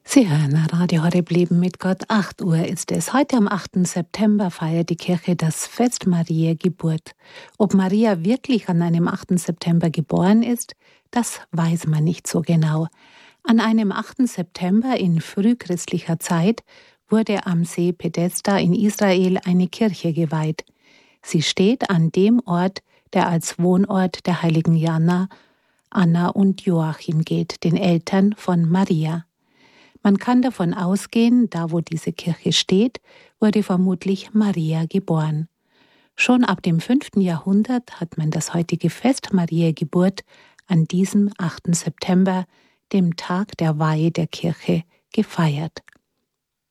Sie hören Radio Horeb Leben mit Gott. 8 Uhr ist es. Heute am 8. September feiert die Kirche das Fest Mariä Geburt. Ob Maria wirklich an einem 8. September geboren ist, das weiß man nicht so genau. An einem 8. September in frühchristlicher Zeit wurde am See Bethesda in Israel eine Kirche geweiht. Sie steht an dem Ort, der als Wohnort der heiligen Jana, Anna und Joachim geht, den Eltern von Maria. Man kann davon ausgehen, da wo diese Kirche steht, wurde vermutlich Maria geboren. Schon ab dem 5. Jahrhundert hat man das heutige Fest Mariä Geburt an diesem 8. September, dem Tag der Weihe der Kirche, gefeiert.